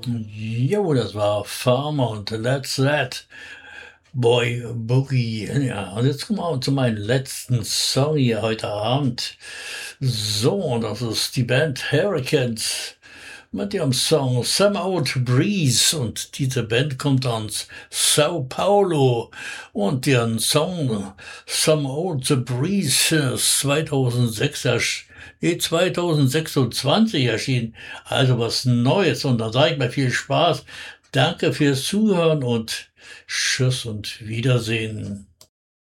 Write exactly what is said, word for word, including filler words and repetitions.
Jo, das war Farmer und That's That. Boy Boogie. Ja, und jetzt kommen wir zu meinem letzten Song hier heute Abend. So, das ist die Band Hurricanes mit ihrem Song Some Old Breeze. Und diese Band kommt aus Sao Paulo. Und deren Song Some Old Breeze ist zweitausendsechs ersch- nee, zweitausendsechsundzwanzig erschienen. Also was Neues. Und dann sage ich mal viel Spaß. Danke fürs Zuhören und Tschüss und Wiedersehen.